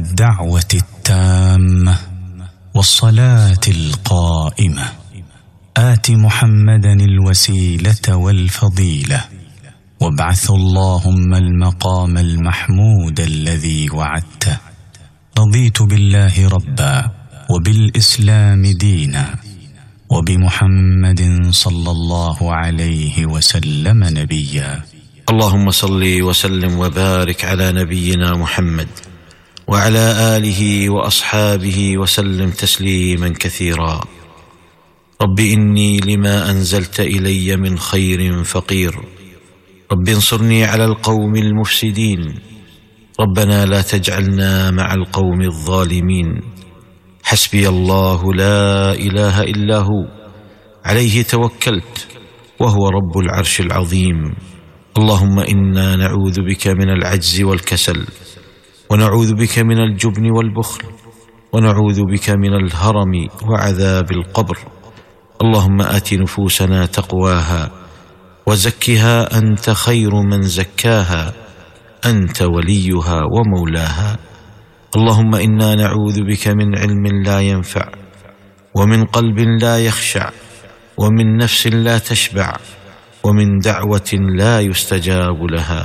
الدعوة التامة والصلاة القائمة آت محمدا الوسيلة والفضيلة وابعث اللهم المقام المحمود الذي وعدته. رضيت بالله ربا وبالإسلام دينا وبمحمد صلى الله عليه وسلم نبيا. اللهم صل وسلم وبارك على نبينا محمد وعلى آله وأصحابه وسلم تسليما كثيرا. رب إني لما أنزلت إلي من خير فقير، رب انصرني على القوم المفسدين، ربنا لا تجعلنا مع القوم الظالمين. حسبي الله لا إله إلا هو عليه توكلت وهو رب العرش العظيم. اللهم إنا نعوذ بك من العجز والكسل، ونعوذ بك من الجبن والبخل، ونعوذ بك من الهرم وعذاب القبر. اللهم آت نفوسنا تقواها وزكها أنت خير من زكاها، أنت وليها ومولاها. اللهم إنا نعوذ بك من علم لا ينفع، ومن قلب لا يخشع، ومن نفس لا تشبع، ومن دعوة لا يستجاب لها.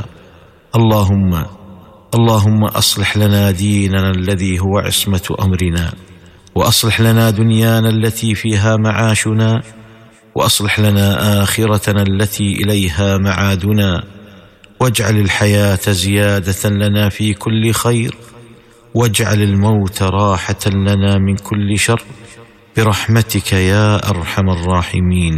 اللهم أصلح لنا ديننا الذي هو عصمة أمرنا، وأصلح لنا دنيانا التي فيها معاشنا، وأصلح لنا آخرتنا التي إليها معادنا، واجعل الحياة زيادة لنا في كل خير، واجعل الموت راحة لنا من كل شر، برحمتك يا أرحم الراحمين.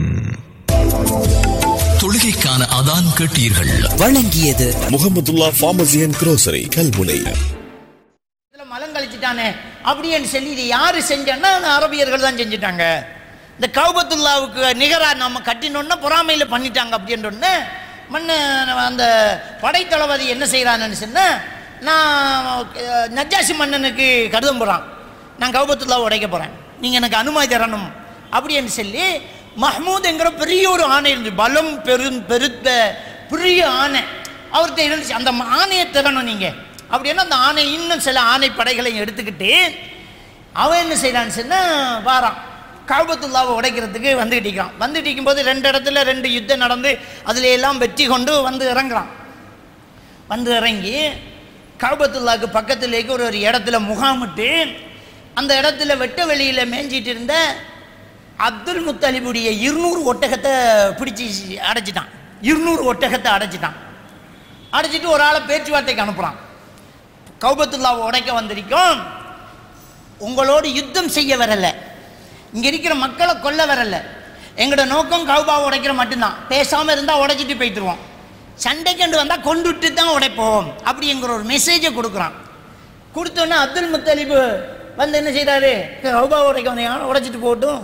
தொழுகைக்கான அதான் கேட்டீர்கள். வழங்கியது Mahmudullah pharmacy and grocery Kalmunai. மலங்கழிச்சிட்டானே அப்படின்னு சொல்லி இது யாரு செஞ்சன்னா அரபியர்கள் தான் செஞ்சுட்டாங்க. இந்த கௌபத்துல்லாவுக்கு நிகராக நம்ம கட்டினோன்னா பொறாமையில் பண்ணிட்டாங்க அப்படின்றோன்னு அந்த படைத்தளபதி என்ன செய்கிறான்னு சொன்னால், நான் நஜ்ஜாசி மன்னனுக்கு கடிதம் போகிறான், நான் கௌபத்துல்லாவை உடைக்க போகிறேன், நீங்கள் எனக்கு அனுமதி தரணும் அப்படின்னு சொல்லி மஹ்மூதுங்கிற பெரிய ஒரு ஆணை இருந்துச்சு, பலம் பெருத்த பெரிய ஆணை அவர்கிட்ட இருந்துச்சு. அந்த ஆணையை தரணும் நீங்கள் அப்படின்னா அந்த ஆணை இன்னும் சில ஆணை படைகளையும் எடுத்துக்கிட்டு அவன் என்ன செய்யறான்னு சொன்னால் வாரான், கௌபத்துல்லாவை உடைக்கிறதுக்கு வந்துகிட்டு இருக்கிறான். வந்துட்டு இருக்கும்போது 2 இடத்துல 2 யுத்தம் நடந்து அதில் எல்லாம் வெற்றி கொண்டு வந்து இறங்குறான். வந்து இறங்கி கௌபத்துல்லாவுக்கு பக்கத்துலேக்கு ஒரு இடத்துல முகாமிட்டு அந்த இடத்துல வெட்ட வெளியில் மேய்ஞ்சிட்டு இருந்த அப்துல் முத்தலிபுடைய 200 ஒட்டகத்தை பிடிச்சி அடைச்சிட்டான். 200 ஒட்டகத்தை அடைச்சிட்டு ஒரு ஆளை பேச்சுவார்த்தைக்கு அனுப்புகிறான். கௌபத்துல்லாவை உடைக்க வந்திருக்கோம், உங்களோடு யுத்தம் செய்ய வரலை, இங்கே இருக்கிற மக்களை கொல்ல வரலை, எங்களோட நோக்கம் கௌபாவை உடைக்கிற மட்டும்தான், பேசாமல் இருந்தால் உடைச்சிட்டு போய்த்துருவோம், சண்டைக்கண்டு வந்தால் கொண்டுட்டு தான் உடைப்போம் அப்படிங்கிற ஒரு மெசேஜை கொடுக்குறான். கொடுத்தோன்னே அப்துல் முத்தலிபு வந்து என்ன செய்கிறாரு, கௌபாவை உடைக்க வந்தீங்க உடைச்சிட்டு போகட்டும்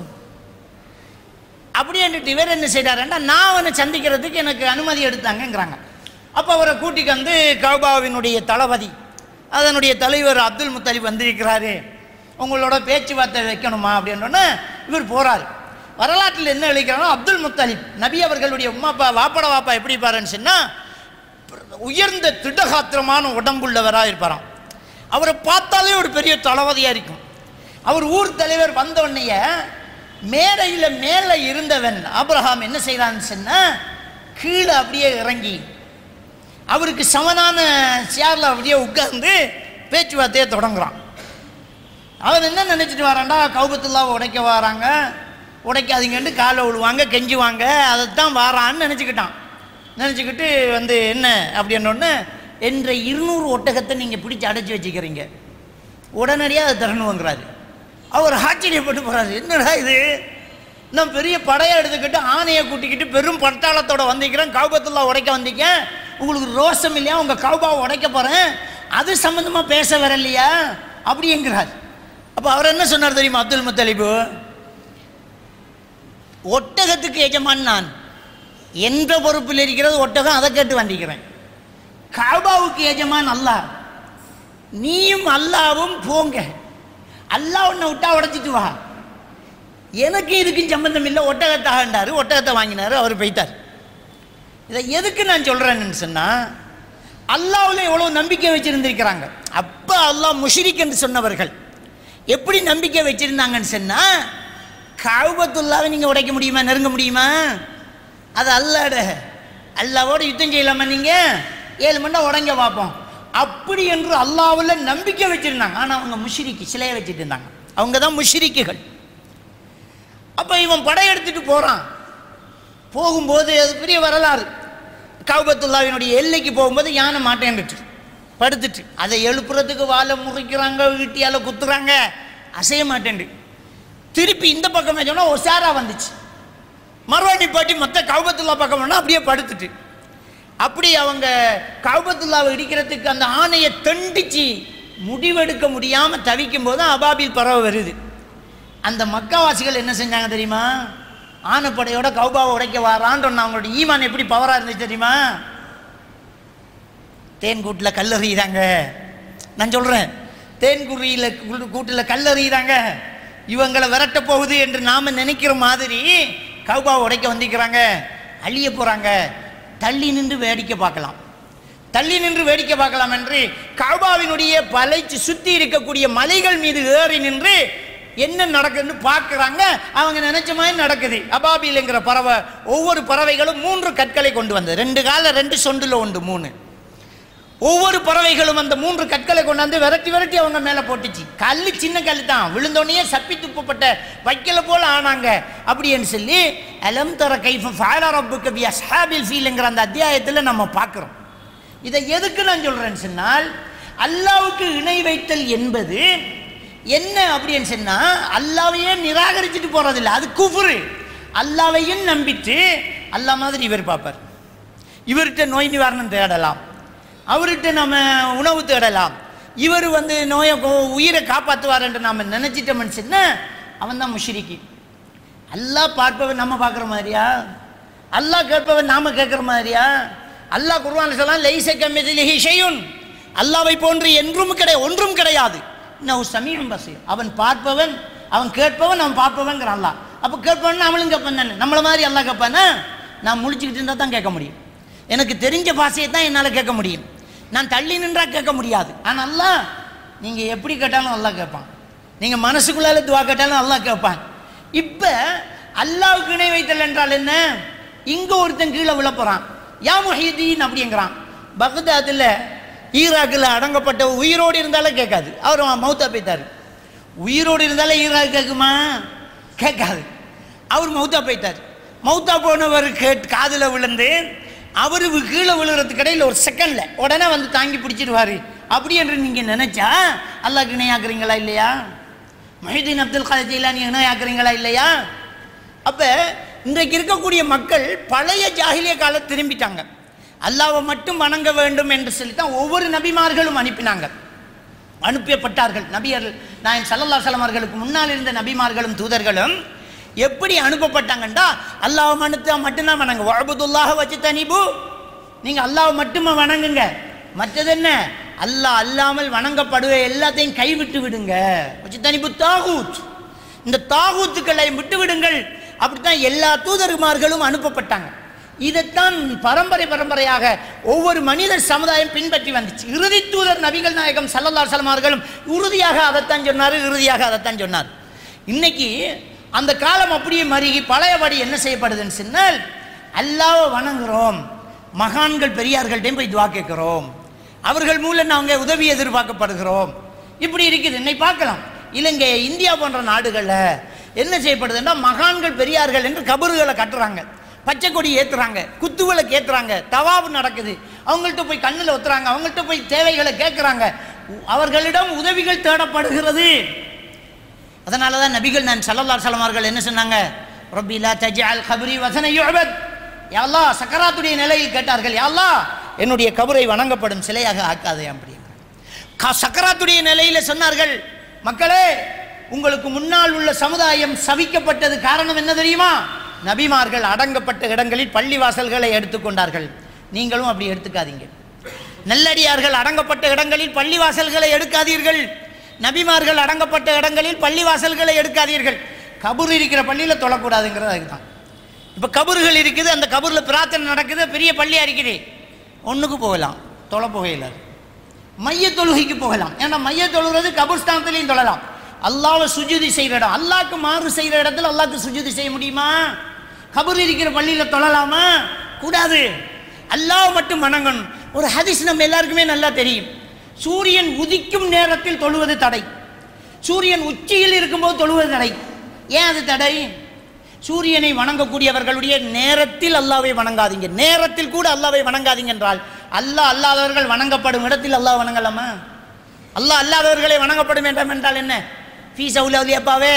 அப்படின்ட்டு இவர் என்ன செய்கிறாருன்னா, நான் அவனை சந்திக்கிறதுக்கு எனக்கு அனுமதி எடுத்தாங்கங்கிறாங்க. அப்போ அவரை கூட்டிக்கு வந்து கௌபாவினுடைய தளபதி அதனுடைய தலைவர் அப்துல் முத்தலிப் வந்திருக்கிறாரு, உங்களோட பேச்சுவார்த்தை வைக்கணுமா அப்படின்னோடனே இவர் போகிறார். வரலாற்றில் என்ன எழுதிக்கிறானோ, அப்துல் முத்தலிப் நபி அவர்களுடைய உம்மாப்பா வாப்பா எப்படி இருப்பாருன்னு சொன்னால் உயர்ந்த திடகாத்திரமான உடம்புள்ளவராக இருப்பாராம். அவரை பார்த்தாலே ஒரு பெரிய தளபதியாக இருக்கும். அவர் ஊர் தலைவர் வந்தோடனே மேடையில் மேலே இருந்தவன் ஆபிரகாம் என்ன செய்கிறான்னு சொன்னால் கீழே அப்படியே இறங்கி அவருக்கு சமனான சேரில் அப்படியே உட்கார்ந்து பேச்சுவார்த்தையை தொடங்குறான். அவன் என்ன நினச்சிட்டு வரான்டா, கௌபத்துல்லாவை உடைக்க வராங்க, உடைக்காதீங்கன்னு காலை விழுவாங்க கெஞ்சுவாங்க, அதைத்தான் வாரான்னு நினச்சிக்கிட்டு வந்து என்ன அப்படின்னோடனே என்ற 200 ஒட்டகத்தை நீங்கள் பிடிச்சி அடைச்சி வச்சுக்கிறீங்க, உடனடியாக அதை தரணுங்கிறாரு. அவர் ஆச்சரியப்பட்டு போகிறாரு, என்னடா இது, நான் பெரிய படையை எடுத்துக்கிட்டு ஆணையை கூட்டிக்கிட்டு பெரும் பட்டாளத்தோடு வந்திருக்கிறேன், கௌபத்துல்லா உடைக்க வந்திருக்க, உங்களுக்கு ரோஷம் இல்லையா, உங்கள் கௌபாவை உடைக்க போகிறேன், அது சம்மந்தமாக பேச வரலையா அப்படிங்கிறார். அப்போ அவர் என்ன சொன்னார் தெரியுமா, அப்துல் முத்தலிபு, ஒட்டகத்துக்கு எஜமான் நான், என்ற பொறுப்பில் இருக்கிறது ஒட்டகம், அதை கேட்டு வந்திருக்கிறேன். கஅபாவுக்கு எஜமான் அல்லாஹ், நீயும் அல்லாவும் போங்க, அல்லாஹ் உன்னை விட்டா உடைச்சிட்டு வா, எனக்கு இதுக்கும் சம்பந்தம் இல்லை, ஒட்டகத்தாகண்டாரு, ஒட்டகத்தை வாங்கினார், அவர் போய்த்தார். இதை எதுக்கு நான் சொல்கிறேன்னு சொன்னால், அல்லாஹ்வுல எவ்வளவு நம்பிக்கை வச்சிருந்திருக்கிறாங்க. அப்ப அல்லாஹ் முஷ்ரிக் என்று சொன்னவர்கள் எப்படி நம்பிக்கை வச்சிருந்தாங்கன்னு சொன்னா, கஅபத்துல்லாவை நீங்க உடைக்க முடியுமா, நெருங்க முடியுமா? அது அல்லாவோட யுத்தம் செய்யலாமா நீங்க? 7 மணி நேரம் உடைங்க பார்ப்போம் அப்படி என்று அல்லாஹ்வுல நம்பிக்கை வச்சிருந்தாங்க. ஆனா அவங்க முஷ்ரிக், சிலையை வச்சுட்டு இருந்தாங்க. அவங்க தான் முஷ்ரிக்குகள். அப்ப இவன் படையெடுத்துட்டு போறான். போகும்போது அது பெரிய வரலாறு. கஅபத்துல்லாவினுடைய எல்லைக்கு போகும்போது யானை மாட்டேன்னுட்டு படுத்துட்டு, அதை எழுப்புறதுக்கு வாழை முறிக்கிறாங்க, வீட்டியால குத்துறாங்க, அசைய மாட்டேன். திருப்பி இந்த பக்கம் சொன்னா ஒசாரா வந்துச்சு, மறுவாடி பாட்டி மற்ற கஅபத்துல்லா பக்கம் பண்ணா அப்படியே படுத்துட்டு, அப்படி அவங்க கஅபத்துல்லாவை இடிக்கிறதுக்கு அந்த ஆணையை தண்டிச்சு முடிவெடுக்க முடியாம தவிக்கும் போது அபாபில் பறவை வருது. அந்த மக்காவாசிகள் என்ன செஞ்சாங்க தெரியுமா? ஆனைப்படையோட கௌபாவை உடைக்க வாரான்னு அவங்களோட ஈமான் எப்படி பவரா இருந்துச்சு தெரியுமா? தேன் கூட்டில் கல்லறிகிறாங்க. நான் சொல்றேன், தேன் கூட்டில் கல்லறிகிறாங்க, இவங்களை விரட்ட போகுது என்று நாம நினைக்கிற மாதிரி கௌபாவை உடைக்க வந்திருக்கிறாங்க, அழிய போறாங்க. தள்ளி நின்று வேடிக்கை பார்க்கலாம், தள்ளி நின்று வேடிக்கை பார்க்கலாம் என்று கஅபாவினுடைய பலைச்சு சுத்தி இருக்கக்கூடிய மலைகள் மீது ஏறி நின்று என்ன நடக்குதுன்னு பார்க்குறாங்க. அவங்க நினைச்ச மாதிரி நடக்குது. அபாபில்ங்கிற பறவை, ஒவ்வொரு பறவைகளும் 3 கற்களை கொண்டு வந்தது. 2 கால 2 சொண்டுல உண்டு 3. ஒவ்வொரு பறவைகளும் அந்த 3 கற்களை கொண்டாந்து விரட்டி விரட்டி அவங்க மேலே போட்டுச்சு. கல் சின்ன கல் தான், விழுந்தோடனே சப்பி துப்பப்பட்ட வைக்கல போல ஆனாங்க. அப்படின்னு சொல்லி அலம் தர கைஃப ஃபஅல ரப்புக பி அஸ்ஹாபில் ஃபீல்ங்கிற அந்த அத்தியாயத்தில் நம்ம பார்க்குறோம். இதை எதுக்கு நான் சொல்றேன்னு சொன்னால், அல்லாஹ்வுக்கு இணை வைத்தல் என்பது என்ன அப்படின்னு சொன்னா, அல்லாஹ்வையே நிராகரிச்சுட்டு போறதில்லை, அது குஃப்ரு. அல்லாஹ்வையும் நம்பிட்டு அல்லாஹ் மாதிரி இவர் பார்ப்பார், இவர்கிட்ட நோய் நிவாரணம் தேடலாம், அவர்கிட்ட நம்ம உணவு தேடலாம், இவர் நோயை உயிரை காப்பாற்றுவார் என்று நாம நினைச்சிட்டோம்னு சொன்னா அவன் தான் முஷ்ரிக். அல்லாஹ் பார்ப்பவன் நம்ம பார்க்குற மாதிரியா? அல்லாஹ் கேட்பவன் நாம கேட்குற மாதிரியா? அல்லாஹ் குர்ஆன்ல சொல்லலாம், லைஸ கமிஸ்லிஹி ஷைஉன், அல்லாஹ்வை போன்று என்றும் ஒன்றும் கிடையாது. இன்னஹு ஸமீஉன் பஸீர், அவன் பார்ப்பவன், அவன் கேட்பவன், அவன் பார்ப்பவன்ங்கிற அல்லாஹ். அப்போ கேட்பவன் அவளும் கேட்பான் தானே, நம்மளை மாதிரி அல்லாஹ் கேட்பானா? நான் முழிச்சுக்கிட்டு இருந்தால் தான் கேட்க முடியும், எனக்கு தெரிஞ்ச பாஷையை தான் என்னால் கேட்க முடியும், நான் தள்ளி நின்றா கேட்க முடியாது. ஆனால் அல்லாஹ் நீங்கள் எப்படி கேட்டாலும் அல்லாஹ் கேட்பான், நீங்கள் மனசுக்குள்ளால துவா கேட்டாலும் அல்லாஹ் கேட்பான். இப்போ அல்லாஹ்வுக்கு இணை வைத்தல் என்றால் என்ன? இங்கே ஒருத்தன் கீழே விழ போகிறான், யா முஹிதீன் அப்படிங்கிறான். பக்தாத்தில் ஈராக்கில் அடங்கப்பட்ட உயிரோடு இருந்தாலும் கேட்காது, அவர் மௌத்தா போய்த்தார். உயிரோடு இருந்தாலும் ஈராக் கேட்குமா? கேட்காது, அவர் மௌத்தா போய்த்தார். மௌத்தா போனவர் காதில் விழுந்து அவர் கீழே விழுகிறதுக்கு இடையில் ஒரு செகண்டில் உடனே தாங்கி பிடிச்சிடுவார். அப்படி என்று நீங்கள் நினைச்சா அல்லாஹ்க்கு இணையாக்குறீங்களா இல்லையா? முஹிதீன் அப்துல் காதர் ஜீலானி இணையாக்குறீங்களா இல்லையா? அப்போ இன்றைக்கு இருக்கக்கூடிய மக்கள் பழைய ஜாஹிலிய காலம் திரும்பிட்டாங்க. அல்லாஹ்வை மட்டும் வணங்க வேண்டும் என்று சொல்லித்தான் ஒவ்வொரு நபிமார்களும் அனுப்பினாங்க, அனுப்பப்பட்டார்கள். நபியர்கள் நாயகம் ஸல்லல்லாஹு அலைஹி வஸல்லம் அவர்களுக்கு முன்னால் இருந்த நபிமார்களும் தூதர்களும் எப்படி அனுப்பப்பட்டாங்கண்டா, அல்லாஹ் மட்டும்தான் வணங்க, வஅபுதுல்லாஹ வஜ்தனிபு, நீங்கள் அல்லாஹ் மட்டுமே வணங்குங்க, மற்றது என்ன அல்லாஹ் அல்லாமல் வணங்கப்படுவ எல்லாத்தையும் கைவிட்டு விடுங்க. வஜ்தனிபு தாகூத், இந்த தாகூத்துக்களை விட்டு விடுங்கள். அப்படித்தான் எல்லா தூதர்மார்களும் அனுப்பப்பட்டாங்க. இதைத்தான் பரம்பரையாக ஒவ்வொரு மனித சமுதாயம் பின்பற்றி வந்துச்சு. இறுதி தூதர் நபிகள் நாயகம் ஸல்லல்லாஹு அலைஹி வஸல்லம் அவர்களும் உறுதியாக அதைத்தான் சொன்னார், இறுதியாக அதைத்தான் சொன்னார். இன்னைக்கு அந்த காலம் அப்படியே மருகி பழையபடி என்ன செய்யப்படுதுன்னு சொன்னால், அல்லாஹ்வை வணங்குறோம், மகான்கள் பெரியார்கள்ட்டையும் போய் துவா கேட்கிறோம், அவர்கள் மூலம் நாங்கள் உதவி எதிர்பார்க்கப்படுகிறோம். இப்படி இருக்குது. இன்னைக்கு பார்க்கலாம் இலங்கை, இந்தியா போன்ற நாடுகளில் என்ன செய்யப்படுதுன்னா, மகான்கள் பெரியார்கள் என்று கபறுகளை கட்டுறாங்க, பச்சை கொடி ஏற்றுறாங்க, குத்துவிளக்கு ஏற்றுறாங்க, தவாபு நடக்குது, அவங்கள்ட்ட போய் கண்ணில் ஒத்துறாங்க, அவங்கள்ட்ட போய் தேவைகளை கேட்குறாங்க, அவர்களிடம் உதவிகள் தேடப்படுகிறது. அதனால தான் நபிகள் நான் ஸல்லல்லாஹு அலைஹி வஸல்லம் அவர்கள் என்ன சொன்னாங்க, ரப்பி லா தஜ்அல் கப்ரி வஸன யுஅபத், யா அல்லாஹ், சக்கராத்துடைய நிலையில் கேட்டார்கள், யா அல்லாஹ் என்னுடைய கபரை வணங்கப்படும் சிலையாக ஆக்காதே அப்படிங்க. சக்கராத்துடைய நிலையில் சொன்னார்கள், மக்களே உங்களுக்கு முன்னால் உள்ள சமுதாயம் சபிக்கப்பட்டது காரணம் என்ன தெரியுமா? நபிமார்கள் அடங்கப்பட்ட இடங்களில் பள்ளிவாசல்களை எடுத்துக்கொண்டார்கள், நீங்களும் அப்படி எடுத்துக்காதீங்க. நல்லடியார்கள் அடங்கப்பட்ட இடங்களில் பள்ளிவாசல்களை எடுக்காதீர்கள், நபிமார்கள் அடங்கப்பட்ட இடங்களில் பள்ளிவாசல்களை எடுக்காதீர்கள். கபூர் இருக்கிற பள்ளியில் தொழக்கூடாதுங்கிறது அதுதான். இப்போ கபூர்கள் இருக்குது, அந்த கபூரில் பிரார்த்தனை நடக்குது, பெரிய பள்ளியாக இருக்குது, ஒன்றுக்கு போகலாம், தொலை புகையில் மைய தொழுகைக்கு போகலாம். ஏன்னா மைய தொழுகிறது கபர்ஸ்தானத்திலையும் தொழலாம். அல்லாஹ்வை சுஜூதி செய்கிற இடம், அல்லாஹ்க்கு மாறு செய்கிற இடத்துல அல்லாஹ்க்கு சுஜூதி செய்ய முடியுமா? கபர் இருக்கிற பள்ளியில் தொழலாமா? கூடாது. அல்லாஹ் மட்டும் வணங்கணும். ஒரு ஹதீஸ் நம்ம எல்லாருக்குமே நல்லா தெரியும். சூரியன் உதிக்கும் நேரத்தில் தொழுவது தடை, சூரியன் உச்சியில் இருக்கும்போது தொழுவது தடை. ஏன் அது தடை? சூரியனை வணங்கக்கூடியவர்களுடைய நேரத்தில் அல்லாஹ்வை வணங்காதீங்க, நேரத்தில் கூட அல்லாஹ்வை வணங்காதீங்க என்றால் அல்லாஹ் அல்லாதவர்கள் வணங்கப்படும் இடத்தில் அல்லாஹ் வணங்கலாமா? அல்லாஹ் அல்லாதவர்களை வணங்கப்படும் வேண்டும் என்றால் என்ன? ஃபீஸ் அவுலியாப்பாவே,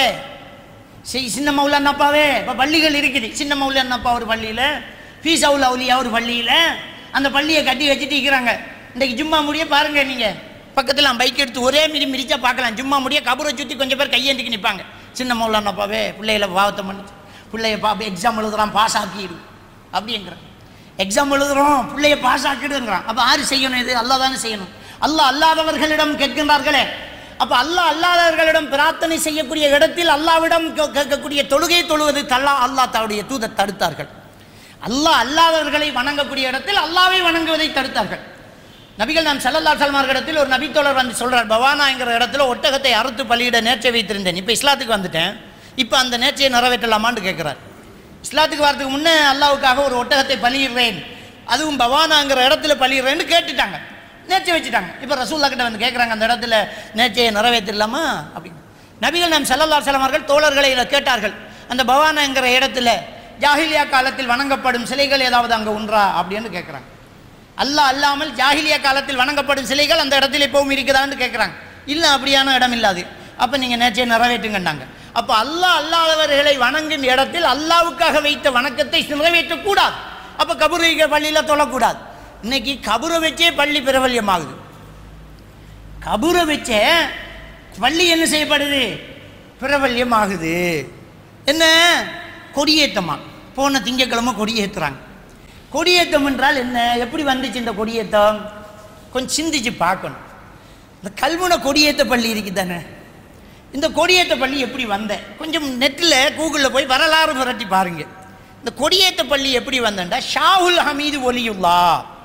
சின்ன மௌலானாப்பாவே. இப்போ பள்ளிகள் இருக்குது, சின்ன மௌலானாப்பா ஒரு பள்ளியில், ஃபீஸ் அவுலியா ஒரு பள்ளியில். அந்த பள்ளியை கட்டி வச்சுட்டு இருக்கிறாங்க. இன்றைக்கு ஜும்மா முடிய பாருங்க, நீங்கள் பக்கத்தில் பைக் எடுத்து ஒரே மிரிச்சா பார்க்கலாம். ஜும்மா முடிய கபரை சுற்றி கொஞ்சம் பேர் கையேந்திக்கு நிற்பாங்க. சின்ன மௌலானாப்பாவே, பிள்ளைகளை பாவத்தை பண்ணிச்சு, பிள்ளைய எக்ஸாம் எழுதுறான் பாஸ் ஆக்கிடு அப்படிங்கிறான். எக்ஸாம் எழுதுறோம் பிள்ளைய பாஸ் ஆக்கிடுங்கிறான். அப்போ யாரு செய்யணும்? இது அல்லாஹ் தானே செய்யணும். அல்லாஹ் அல்லாதவர்களிடம் கேட்கின்றார்களே. அப்போ அல்லாஹ் அல்லாதவர்களிடம் பிரார்த்தனை செய்யக்கூடிய இடத்தில் அல்லாவிடம் கேட்கக்கூடிய தொழுகையை தொழுவது அல்லாஹ் தன்னுடைய தூதர் தடுத்தார்கள். அல்லாஹ் அல்லாதவர்களை வணங்கக்கூடிய இடத்தில் அல்லாஹ்வை வணங்குவதை தடுத்தார்கள். நபிகள் நாம் ஸல்லல்லாஹு அலைஹி வஸல்லம் இடத்தில் ஒரு நபித்தோழர் வந்து சொல்றார், பவானாங்கிற இடத்துல ஒட்டகத்தை அறுத்து பலியிட நேர்ச்சை வைத்திருந்தேன், இப்போ இஸ்லாத்துக்கு வந்துட்டேன், இப்போ அந்த நேர்ச்சையை நிறைவேற்றலாமான்னு கேட்குறார். இஸ்லாத்துக்கு வரதுக்கு முன்னே அல்லாஹ்வுக்காக ஒரு ஒட்டகத்தை பலியிடுறேன், அதுவும் பவானாங்கிற இடத்துல பலியிடுறேன்னு கேட்டுட்டாங்க, நேர்ச்சை வச்சுட்டாங்க. இப்போ ரசூலுல்லாஹ் கிட்ட வந்து கேட்குறாங்க, அந்த இடத்துல நேர்ச்சையை நிறைவேற்றலாமா அப்படின்னு. நபிகள் நாம் ஸல்லல்லாஹு அலைஹி வஸல்லம் அவர்கள் தோழர்களை கேட்டார்கள், அந்த பவானாங்கிற இடத்துல ஜாஹிலியா காலத்தில் வணங்கப்படும் சிலைகள் ஏதாவது அங்கே உண்டா அப்படின்னு கேட்குறாங்க. அல்லாஹ் அல்லாமல் ஜாஹிலியா காலத்தில் வணங்கப்படும் சிலைகள் அந்த இடத்துல எப்பவும் இருக்குதான்னு கேட்குறாங்க. இல்லை, அப்படியான இடம் இல்லாது. அப்போ நீங்கள் நேர்ச்சையை நிறைவேற்றுங்கன்னாங்க. அப்போ அல்லாஹ் அல்லாதவர்களை வணங்கும் இடத்தில் அல்லாவுக்காக வைத்த வணக்கத்தை நிறைவேற்றக்கூடாது. அப்போ கபூர் வைக்கிற பள்ளியில் தொழக்கூடாது. இன்னைக்கு கபூரை வச்சே பள்ளி பிரபல்யமாகுது. கபூரை வச்சே பள்ளி என்ன செய்யப்படுது? பிரபல்யமாகுது. என்ன? கொடியேற்றமா. போன திங்கக்கிழமை கொடியேற்றுறாங்க. கொடியேற்றம் என்றால் என்ன? எப்படி வந்துச்சு இந்த கொடியேற்றம்? கொஞ்சம் சிந்திச்சு பார்க்கணும். இந்த கல்முனை கொடியேற்ற பள்ளி இருக்குது தானே, இந்த கொடியேற்ற பள்ளி எப்படி வந்த? கொஞ்சம் நெட்டில் கூகுளில் போய் வரலாறு புரட்டி பாருங்க. இந்த கொடியேற்ற பள்ளி எப்படி வந்தா, ஷாஹுல் ஹமீது ஒலியுல்லா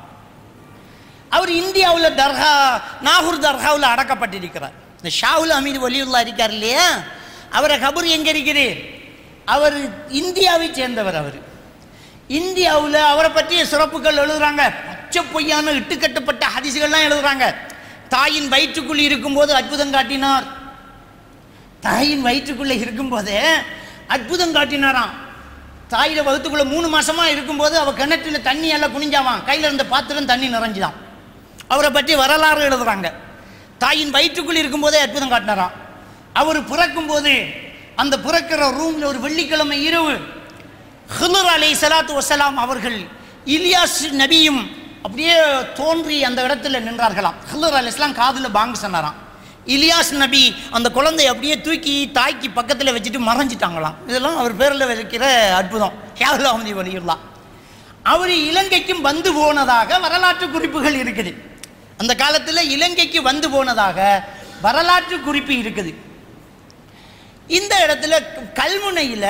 அவர் இந்தியாவில் தர்கா, நாகூர் தர்காவில் அடக்கப்பட்டிருக்கிறார். இந்த ஷாஹுல் ஹமீது ஒலியுல்லா இருக்கார் இல்லையா, அவரை கபூர் எங்கே இருக்குது? அவர் இந்தியாவை சேர்ந்தவர். அவர் இந்தியாவில் அவரை பற்றிய சிறப்புகள் எழுதுறாங்க. பச்சை பொய்யான இட்டுக்கட்டப்பட்ட ஹதீஸ்கள்லாம் எழுதுறாங்க. தாயின் வயிற்றுக்குள் இருக்கும்போது அற்புதம் காட்டினார், தாயின் வயிற்றுக்குள்ளே இருக்கும்போதே அற்புதம் காட்டினாராம். தாயில வகுத்துக்குள்ளே 3 மாசமா இருக்கும்போது அவள் கிணற்றில் தண்ணி எல்லாம் குனிஞ்சாவான், கையில் இருந்த பாத்திரம் தண்ணி நிறைஞ்சுதான். அவரை பற்றி வரலாறு எழுதுறாங்க. தாயின் வயிற்றுக்குள் இருக்கும்போதே அற்புதம் காட்டினாராம். அவர் பிறக்கும்போது அந்த பிறக்கிற ரூம்ல ஒரு வெள்ளிக்கிழமை இரவு ஹிதர் அலைஹிஸ்ஸலாத்து வஸ்ஸலாம் அவர்கள் இலியாஸ் நபியும் அப்படியே தோன்றி அந்த இடத்துல நின்றார்களாம். ஹிதர் அலைஹிஸ்ஸலாம் காதில் பாங்கு சொன்னாராம். இலியாஸ் நபி அந்த குழந்தை அப்படியே தூக்கி தாய்க்கு பக்கத்தில் வச்சுட்டு மறைஞ்சிட்டாங்களாம். இதெல்லாம் அவர் பேரில் வைக்கிற அற்புதம். ஷாஹுல் ஹமீது வலியுல்லா அவர் இலங்கைக்கும் வந்து போனதாக வரலாற்று குறிப்புகள் இருக்குது. அந்த காலத்தில் இலங்கைக்கு வந்து போனதாக வரலாற்று குறிப்பு இருக்குது. இந்த இடத்துல கல்முனையில்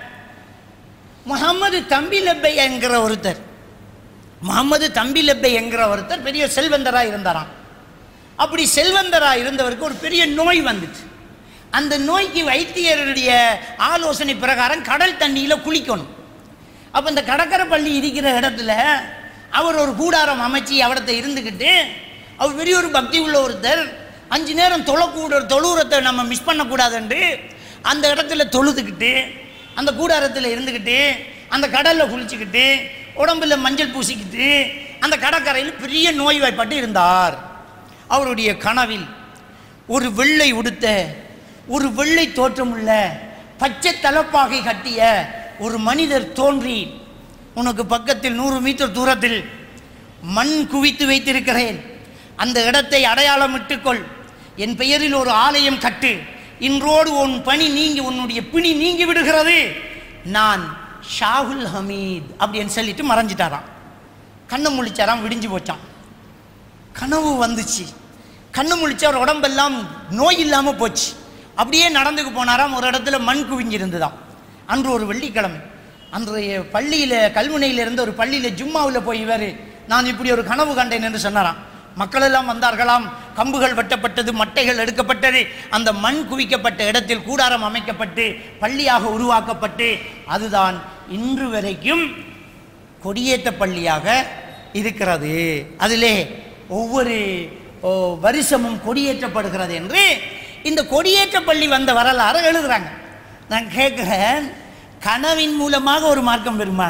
முகமது தம்பி லப்பை என்கிற ஒருத்தர், முகமது தம்பி லப்பை என்கிற ஒருத்தர் பெரிய செல்வந்தராக இருந்தாராம். அப்படி செல்வந்தராக இருந்தவருக்கு ஒரு பெரிய நோய் வந்துச்சு. அந்த நோய்க்கு வைத்தியருடைய ஆலோசனை பிரகாரம் கடல் தண்ணியில் குளிக்கணும். அப்போ இந்த கடற்கரை பள்ளி இருக்கிற இடத்துல அவர் ஒரு கூடாரம் அமைச்சு அவடத்தை இருந்துக்கிட்டு, அவர் பெரிய ஒரு பக்தி உள்ள ஒருத்தர், 5 நேரம் தொழுறத்தை நம்ம மிஸ் பண்ணக்கூடாதுன்று அந்த இடத்துல தொழுதுக்கிட்டு, அந்த கூடாரத்தில் இருந்துக்கிட்டு, அந்த கடலில் குளிச்சுக்கிட்டு, உடம்புல மஞ்சள் பூசிக்கிட்டு, அந்த கடற்கரையில் பெரிய நோய்வாய்ப்பட்டு இருந்தார். அவருடைய கனவில் ஒரு வெள்ளை உடுத்த, ஒரு வெள்ளை தோற்றமுள்ள, பச்சை தலப்பாகை கட்டிய ஒரு மனிதர் தோன்றி, உனக்கு பக்கத்தில் 100 மீட்டர் தூரத்தில் மண் குவித்து வைத்திருக்கிறேன், அந்த இடத்தை அடையாளமிட்டுக்கொள், என் பெயரில் ஒரு ஆலயம் கட்டு, இன்றோடு உன் பணி நீங்கி உன்னுடைய பிணி நீங்கி விடுகிறது, நான் ஷாஹுல் ஹமீத் அப்படின்னு சொல்லிட்டு மறைஞ்சிட்டாராம். கண்ணை முழிச்சாராம், விடிஞ்சு போச்சான். கனவு வந்துச்சு. கண்ணு முழிச்சு அவர் உடம்பெல்லாம் நோய் இல்லாமல் போச்சு. அப்படியே நடந்துக்கு போனாராம். ஒரு இடத்துல மண் குவிஞ்சிருந்துதான். அன்று ஒரு வெள்ளிக்கிழமை, அன்றைய பள்ளியில், கல்முனையில் இருந்த ஒரு பள்ளியில் ஜும்மாவில் போய் இவர், நான் இப்படி ஒரு கனவு கண்டேன் என்று சொன்னாராம். மக்கள் எல்லாம் வந்தார்களாம். கம்புகள் வெட்டப்பட்டது, மட்டைகள் எடுக்கப்பட்டது, அந்த மண் குவிக்கப்பட்ட இடத்தில் கூடாரம் அமைக்கப்பட்டு பள்ளியாக உருவாக்கப்பட்டு அதுதான் இன்று வரைக்கும் கொடியேற்ற பள்ளியாக இருக்கிறது. அதிலே ஒவ்வொரு வருஷமும் கொடியேற்றப்படுகிறது என்று இந்த கொடியேற்ற பள்ளி வந்த வரலாறு எழுதுறாங்க. நான் கேட்குறேன், கனவின் மூலமாக ஒரு மார்க்கம் வருமா?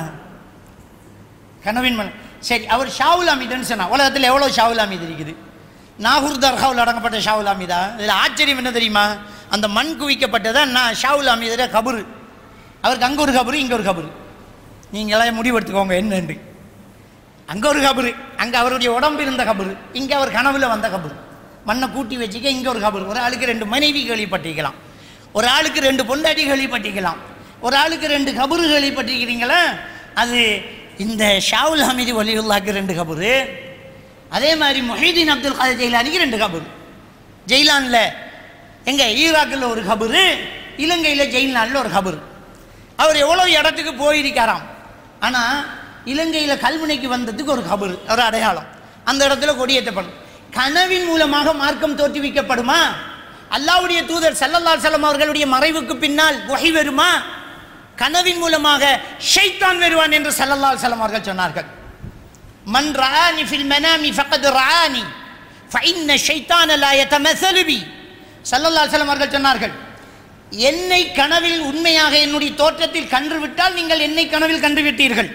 கனவின் மூலம் சரி, அவர் ஷாவுல் அமீதுன்னு சொன்னா. உலகத்தில் எவ்வளோ ஷாவுல் அமீது இருக்குது? நாகூர் தர்காவில் அடங்கப்பட்ட ஷாவுல் அமீதா? இதில் ஆச்சரியம் என்ன தெரியுமா? அந்த மண் குவிக்கப்பட்டதான் நான் ஷாவுல் அமீதுடைய கபரு. அவருக்கு அங்கே ஒரு கபரு, இங்கே ஒரு கபரு. நீங்களாம் முடிவெடுத்துக்கோங்க என்னென்று. அங்கே ஒரு கபரு, அங்கே அவருடைய உடம்பு இருந்த கபரு, இங்கே அவர் கனவுல வந்த கபரு. மண்ணை கூட்டி வச்சுக்க இங்கே ஒரு கபரு. ஒரு ஆளுக்கு 2 மனைவி கேள்விப்பட்டிருக்கலாம், ஒரு ஆளுக்கு 2 பொண்டாட்டி கேள்விப்பட்டிருக்கலாம், ஒரு ஆளுக்கு 2 கபரு கேள்விப்பட்டிருக்கிறீங்களா? அது இந்த ஷாவுல் ஹமீது வலியுல்லாக்கு 2 கபரு. அதே மாதிரி முஹீதீன் அப்துல் காதர் ஜெயிலானிக்கு 2 கபரு. ஜெயிலானில் எங்கே ஈராக்கில் ஒரு கபரு, இலங்கையில் ஜெயிலானில் ஒரு கபரு. அவர் எவ்வளோ இடத்துக்கு போயிருக்காராம். ஆனால் இலங்கையில் கல்முனைக்கு வந்ததுக்கு ஒரு கபரு, ஒரு அடையாளம். அந்த இடத்துல கொடியேற்றப்படும். கனவின் மூலமாக மார்க்கம் தோற்றுவிக்கப்படுமா? அல்லாஹ்வுடைய தூதர் ஸல்லல்லாஹு அலைஹி வஸல்லம் அவர்களுடைய மறைவுக்கு பின்னால் வஹி வருமா? கனவின் மூலமாக ஷைத்தான் வருவான் என்று ஸல்லல்லாஹு அலைஹி வஸல்லம் அவர்கள் சொன்னார்கள். மன் ரஆனி ஃபில் மனாமி ஃபகத் ரஆனி ஃபஇன்ன ஷைத்தான லா யதமஸலு பி. ஸல்லல்லாஹு அலைஹி வஸல்லம் அவர்கள் சொன்னார்கள், என்னை கனவில் உண்மையாக என்னுடைய தோற்றத்தில் கண்டுவிட்டால் நீங்கள் என்னை கனவில் கண்டுவிட்டீர்கள்.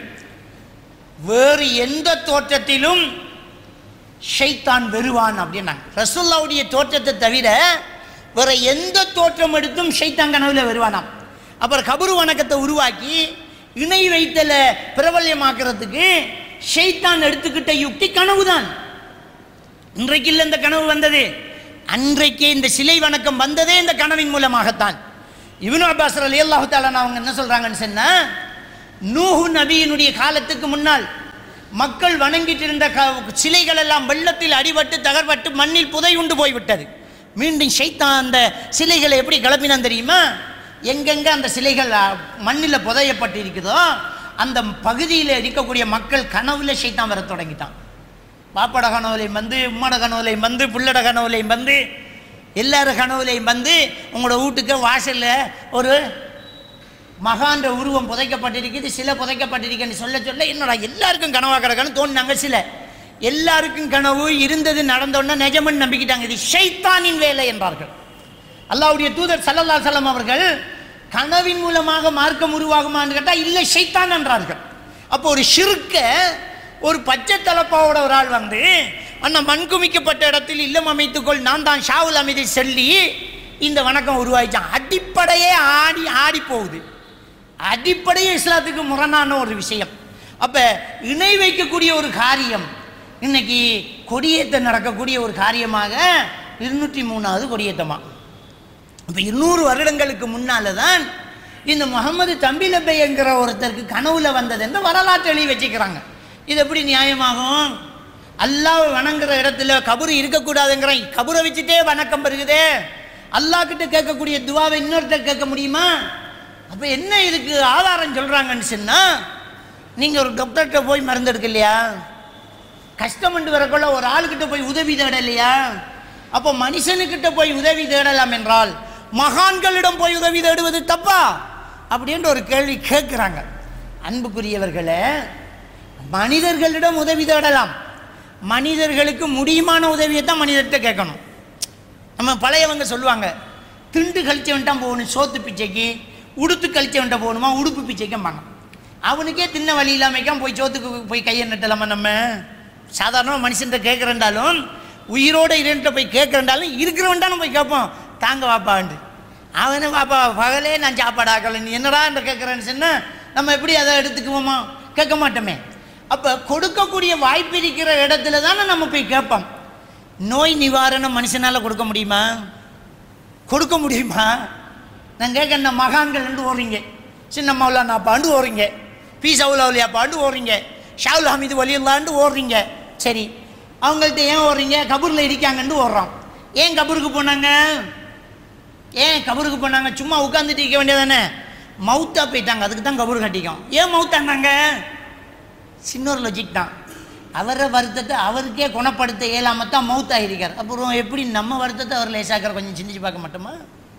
வேறு எந்த தோற்றத்திலும் ஷைத்தான் வருவான் அப்படின்னாங்க. ரசூலுல்லாஹ்வுடைய தோற்றத்தை தவிர வேற எந்த தோற்றம் எடுத்தும் ஷைத்தான் கனவுல வருவானாம். அப்புறம் கபரு வணக்கத்தை உருவாக்கி இணை வைத்தல பிரபல்யமாக்குறதுக்கு ஷைத்தான் எடுத்துக்கிட்ட யுக்தி கனவு தான். இன்றைக்கு இல்லை இந்த கனவு வந்தது, அன்றைக்கே இந்த சிலை வணக்கம் வந்ததே இந்த கனவின் மூலமாகத்தான். இப்னு அப்பாஸ் ரலியல்லாஹு தஆலா அவங்க என்ன சொல்றாங்கன்னு சொன்னா, நூஹ் நபியினுடைய காலத்துக்கு முன்னால் மக்கள் வணங்கிட்டு இருந்த சிலைகள் எல்லாம் வெள்ளத்தில் அடிபட்டு தகர்பட்டு மண்ணில் புதை உண்டு போய்விட்டது. மீண்டும் ஷைத்தான் அந்த சிலைகளை எப்படி கிளப்பினான் தெரியுமா? எங்கெங்க அந்த சிலைகள் மண்ணில் புதையப்பட்டு இருக்குதோ அந்த பகுதியில் இருக்கக்கூடிய மக்கள் கனவுல ஷைத்தான் வர தொடங்கிட்டான். பாப்பட கனவுலையும் வந்து, உம்மட கனவுலையும் வந்து, புள்ளட கனவுலையும் வந்து, எல்லாரும் கனவுலையும் வந்து உங்களோட வீட்டுக்கு வாசலில் ஒரு மகான்ற உருவம் புதைக்கப்பட்டிருக்குது, சிலை புதைக்கப்பட்டிருக்குன்னு சொல்ல சொல்ல என்னோட எல்லாருக்கும் கனவாக கிடக்கணும் தோணுனாங்க. சில எல்லாருக்கும் கனவு இருந்தது நடந்தோன்னா நிஜமன் நம்பிக்கிட்டாங்க. இது ஷைத்தானின் வேலை என்றார்கள். அல்லாஹ்வுடைய தூதர் ஸல்லல்லாஹு அலைஹி வஸல்லம் அவர்கள் கனவின் மூலமாக மார்க்கம் உருவாகுமான்னு கேட்டால் இல்லை, ஷைத்தான் என்றார்கள். அப்போ ஒரு ஷிர்க்க ஒரு பச்சை தலப்பாவோட ஒரு ஆள் வந்து அண்ணா மண்குமிக்கப்பட்ட இடத்தில் இல்லம் அமைத்துக்கொள், நான் தான் ஷாவுல் அமீதை சொல்லி இந்த வணக்கம் உருவாயிச்சான். அடிப்படையே ஆடி போகுது. அடிப்படையே இஸ்லாத்துக்கு முரணான ஒரு விஷயம். அப்போ இணை வைக்கக்கூடிய ஒரு காரியம் இன்னைக்கு கொடியேற்ற நடக்கக்கூடிய ஒரு காரியமாக 203வது கொடியேற்றமா. இப்போ 200 வருடங்களுக்கு முன்னால தான் இந்த முகமது தம்பிலப்பை என்கிற ஒருத்தருக்கு கனவுல வந்தது என்று வரலாற்று எழுதி வச்சுக்கிறாங்க. இது எப்படி நியாயமாகும்? அல்லாஹ் வணங்குற இடத்துல கபரு இருக்கக்கூடாதுங்கிற கபரை வச்சுட்டே வணக்கம் பெறுகுதே. அல்லாஹ் கிட்ட கேட்கக்கூடிய துவாவை இன்னொருத்தர் கேட்க முடியுமா? அப்போ என்ன இதுக்கு ஆதாரம் சொல்கிறாங்கன்னு சொன்னால், நீங்கள் ஒரு டாக்டர்கிட்ட போய் மருந்து எடுக்க இல்லையா, கஷ்டமண்டு வரக்குள்ள ஒரு ஆளுக்கிட்ட போய் உதவி தேட இல்லையா? அப்போ மனுஷனுக்கிட்ட போய் உதவி தேடலாம் என்றால் மகான்களிடம் போய் உதவி தேடுவது தப்பா அப்படின்ற ஒரு கேள்வி கேட்குறாங்க. அன்புக்குரியவர்களே, மனிதர்களிடம் உதவி தேடலாம், மனிதர்களுக்கு முடியுமான உதவியை தான் மனிதர்கிட்ட கேட்கணும். நம்ம பழையவங்க சொல்லுவாங்க, திண்டு கழிச்சவன்ட்டா போகணும் சோத்து பிச்சைக்கு, உடுத்து கழிச்சவன்ட்ட போகணுமா உடுப்பு பிச்சைக்கும்பாங்க. அவனுக்கே தின்ன வழி இல்லாமைக்கான் போய் சோத்துக்கு போய் கையை நட்டலாமா? நம்ம சாதாரணமாக மனுஷன்கிட்ட கேட்குறேன்டாலும், உயிரோடு இருன்ட்ட போய் கேட்குறேன்டாலும் இருக்கிறவன்டாலும் போய் கேட்போம், தாங்க வாப்பாண்டு. அவனு வாப்பா பகலே நான் சாப்பாடு ஆக்கலை, நீ என்னடா என்று கேட்குறேன்னு சொன்னால் நம்ம எப்படி அதை எடுத்துக்குவோமா? கேட்க மாட்டோமே. அப்போ கொடுக்கக்கூடிய வாய்ப்பு இருக்கிற இடத்துல தானே நம்ம போய் கேட்போம். நோய் நிவாரணம் மனுஷனால் கொடுக்க முடியுமா? கொடுக்க முடியுமா? நான் கேட்க மகான்கள் ரெண்டு ஓடுறீங்க, சின்ன மௌலானா பாண்டு ஓடுறீங்க, பி சவுலாவுலியா பாண்டு ஓடுறீங்க, ஷாவுல் ஹமீது வலியுல்லாண்டு ஓடுறீங்க. சரி, அவங்கள்ட்ட ஏன் ஓடுறீங்க? கபூரில் இருக்காங்கன்னு ஓடுறோம். ஏன் கபூருக்கு போனாங்க? ஏன் கபூருக்கு போனாங்க? சும்மா உட்காந்துட்டு இருக்க வேண்டியதானே? மவுத்தா போயிட்டாங்க, அதுக்கு தான் கபூர் கட்டிக்கும். ஏன் மவுத்தாண்டாங்க? சின்ன ஒரு லொஜிக் தான். அவரை வருத்தத்தை அவருக்கே குணப்படுத்த இயலாமல் தான் மௌத்தாயிருக்கார். அப்புறம் எப்படி நம்ம வருத்தத்தை அவர் லேசாக்கிற கொஞ்சம் சிந்திச்சு பார்க்க மாட்டோமா?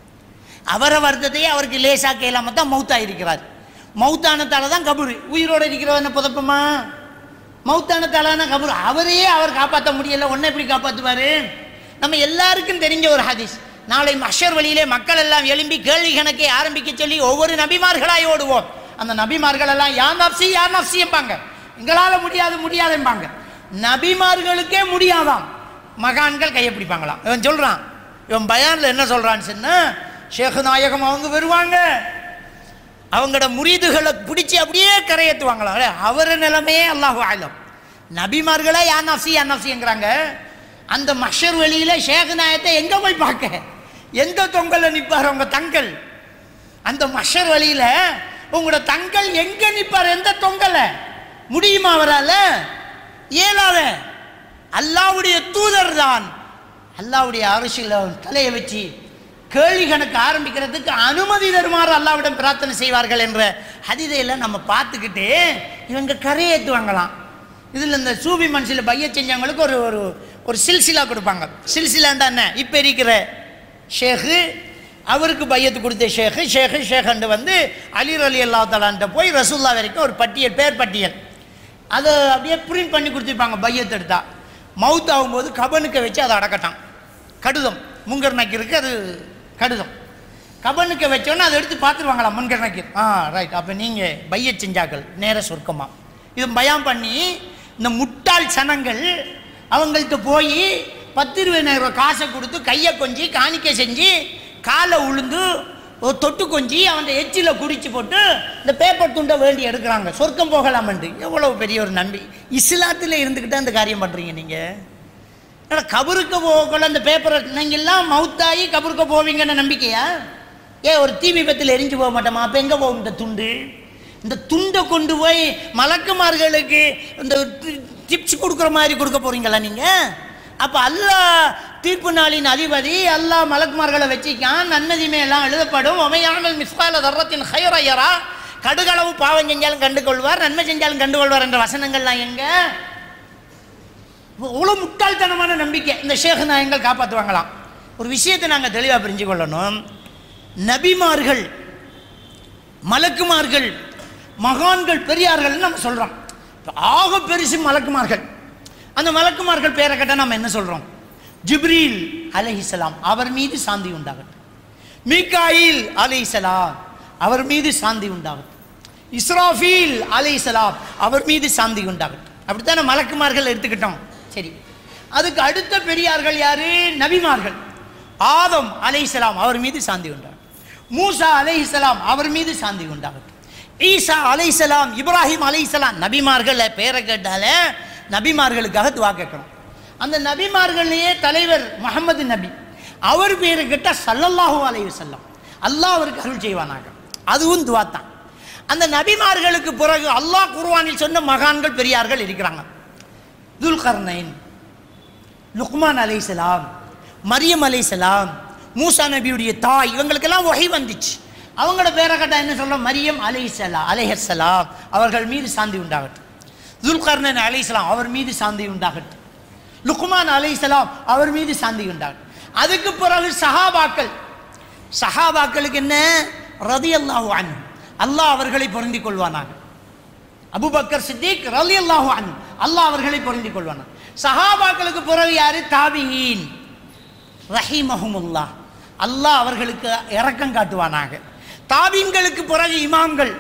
அவரை வருத்தத்தையே அவருக்கு லேசாக்க இயலாமல் தான் மௌத்தாயிருக்கிறார். மௌத்தானத்தால தான் கபூர். உயிரோடு இருக்கிறவன புதப்பமா? மௌத்தானத்தாலான கபூர். அவரையே அவர் காப்பாற்ற முடியல, ஒன்றை எப்படி காப்பாற்றுவார்? நம்ம எல்லாருக்கும் தெரிஞ்ச ஒரு ஹதீஸ், நாளை மஹ்ஷர் வழியிலே மக்கள் எல்லாம் எழும்பி கேள்வி கணக்கை ஆரம்பிக்க சொல்லி ஒவ்வொரு நபிமார்களாய் ஓடுவோம். அந்த நபிமார்கள் எல்லாம் யா நப்சி யா நப்சி என்பாங்க, எங்களால் முடியாது முடியாதும்பாங்க. நபிமார்களுக்கே முடியாதாம், மகான்கள் கையை பிடிப்பாங்களாம். இவன் சொல்கிறான், இவன் பயானில் என்ன சொல்கிறான்னு சொன்னால், ஷேக் நாயகம் அவங்க வருவாங்க, அவங்களோட முரீதுகளை பிடிச்சி அப்படியே கரையேற்றுவாங்களா. அவர நிலைமையே அல்லாஹு ஆலம். நபிமார்களே யா நப்சிங்கிறாங்க. அந்த மஹ்ஷர் வெளியில ஷேக் நாயத்தை எங்க போய் பார்க்க, எந்த தொங்கல்ல நிற்பார் அவங்க தங்கள்? அந்த மஹ்ஷர் வழியில உங்களோட தங்கள் எங்க நிற்பார், எந்த தொங்கல முடியுமா? அவரால இயலாத. அல்லாஹ்வுடைய தூதர் தான் அல்லாஹ்வுடைய அரசியல தலையை வச்சு கேள்வி கணக்கு ஆரம்பிக்கிறதுக்கு அனுமதி தருமாறு அல்லாஹ்விடம் பிரார்த்தனை செய்வார்கள் என்ற ஹதீஸையெல்லாம் நம்ம பார்த்துக்கிட்டு இவங்க கரையேற்றுவாங்களாம். இதில் இந்த சூபி மனசில் பைய செஞ்சவங்களுக்கு ஒரு ஒரு ஒரு சில்சிலா கொடுப்பாங்க. சில்சிலாண்டா என்ன? இப்போ இருக்கிற ஷேக்கு அவருக்கு பையத்து கொடுத்த ஷேഖண்டு வந்து அலி ரலியல்லாஹு தஆலான்ட்ட போய் ரசூல்லா வரைக்கும் ஒரு பட்டியல், பேர் பட்டியல், அதை அப்படியே பிரிண்ட் பண்ணி கொடுத்துருப்பாங்க. பையத்து எடுத்தா மவுத் ஆகும்போது கபனுக்கு வச்சு அதை அடக்கட்டான். கடுதம் முங்கர் நக்கீருக்கு அது கடுதம். கபனுக்கு வச்சோன்னா அதை எடுத்து பார்த்துருவாங்களா முன்கர் நக்கீர். ரைட், அப்போ நீங்கள் பைய செஞ்சாக்கள் நேர சொர்க்கமா. இது பயம் பண்ணி இந்த முட்டாள் சனங்கள் அவங்கள்ட்ட போய் 10,000 காசை கொடுத்து கையை கொஞ்சி காணிக்கை செஞ்சு காலை உளுந்து ஒரு தொட்டு கொஞ்சி அவன் எச்சில குடிச்சு போட்டு இந்த பேப்பர் துண்டை வேண்டி எடுக்கிறாங்க, சொர்க்கம் போகலாமண்டு. எவ்வளவு பெரிய ஒரு நம்பி இஸ்லாத்தில் இருந்துக்கிட்டே அந்த காரியம் பண்ணுறீங்க நீங்கள். கபருக்கு போகல அந்த பேப்பரை நீங்கள்லாம் மவுத்தாகி கபருக்கு போவீங்கன்னு நம்பிக்கையா? ஒரு தீ விபத்தில் எரிஞ்சு போக மாட்டோமா? அப்போ எங்கே போகும் இந்த துண்டு? இந்த துண்டை கொண்டு போய் மலக்குமார்களுக்கு இந்த டிப்ஸ் கொடுக்குற மாதிரி கொடுக்க போறீங்களா நீங்கள்? அப்போ அல்லாஹ் தீர்ப்பு நாளின் அதிபதி, அல்லாஹ் மலக்குமார்களை வச்சிக்கான், நன்மதிமே எல்லாம் எழுதப்படும். ஒமையாமல் மிஸ்கால தர்ரத்தின் ஹைரயரா, கடுகளவு பாவம் செஞ்சாலும் கண்டு கொள்வார், நன்மை செஞ்சாலும் கண்டு கொள்வார் என்ற வசனங்கள்லாம் எங்க? அவ்வளோ முட்டாள்தனமான நம்பிக்கை. இந்த ஷேக் நாயங்கள் காப்பாற்றுவாங்களாம். ஒரு விஷயத்தை நாங்கள் தெளிவாக புரிஞ்சு கொள்ளணும். நபிமார்கள், மலக்குமார்கள், மகான்கள், பெரியார்கள் நம்ம சொல்கிறோம். ஆக பெருசு மலக்குமார்கள். அந்த மலக்குமார்கள் பேரை கேட்டால் நம்ம என்ன சொல்கிறோம்? ஜிப்ரீல் அலைஹிஸ்ஸலாம் அவர் மீது சாந்தி உண்டாகட்டும், மீகாயில் அலைஹிஸ்ஸலாம் அவர் மீது சாந்தி உண்டாகட்டும், இஸ்ராஃபீல் அலைஹிஸ்ஸலாம் அவர் மீது சாந்தி உண்டாகட்டும். அப்படித்தானே மலக்குமார்கள் எடுத்துக்கிட்டோம். சரி, அதுக்கு அடுத்த பெரியார்கள் யாரு? நபிமார்கள். ஆதம் அலைஹிஸ்ஸலாம் அவர் மீது சாந்தி உண்டாகட்டும், மூசா அலைஹிஸ்ஸலாம் அவர் மீது சாந்தி உண்டாகட்டும், ஈசா அலைஹிஸ்ஸலாம், இப்ராஹிம் அலைஹிஸ்ஸலாம். நபிமார்கள் பேரை கேட்டால நபிமார்களுக்காக துவா கேட்கணும். அந்த நபிமார்களையே தலைவர் முஹம்மது நபி, அவர் பேரை கேட்டால் ஸல்லல்லாஹு அலைஹி வஸல்லம், அல்லாஹ் அவருக்கு அருள் செய்வானாக. அதுவும் துவா தான். அந்த நபிமார்களுக்கு பிறகு அல்லாஹ் குர்ஆனில் சொன்ன மகான்கள் பெரியார்கள் இருக்கிறாங்க. துல்கர்னைன், லுக்மான் அலைஹிஸ்ஸலாம், மரியம் அலைஹிஸ்ஸலாம், மூசா நபியுடைய தாய், இவங்களுக்கெல்லாம் வஹி வந்துச்சு. அவங்களோட பேரை கேட்டால் என்ன சொல்ல? மரியம் அலைஹிஸ்ஸலாம் அவர்கள் மீது சாந்தி உண்டாகட்டும், துல்கர்னைன் அலைஹிஸ்ஸலாம் அவர் மீது சாந்தி உண்டாகட்டும், லுக்மான் அலைஹிஸ்ஸலாம் அவர் மீது சாந்தி உண்டாகட்டும். அதுக்கு பிறகு சஹாபாக்கள். சஹாபாக்களுக்கு என்ன? ரலியல்லாஹு அன்ஹு, அல்லாஹ் அவர்களை பொருந்திக் கொள்வானாக. அபூபக்கர் சித்திக் ரலியல்லாஹு அன்ஹு, அல்லாஹ் அவர்களை பொருந்திக் கொள்வானாக. சஹாபாக்களுக்கு பிறகு யாரு? தாபிஈன் ரஹிமஹுமுல்லாஹ், அல்லாஹ் அவர்களுக்கு இரக்கம் காட்டுவானாக. தாபீன்களுக்கு பிறகு இமாம்கள்,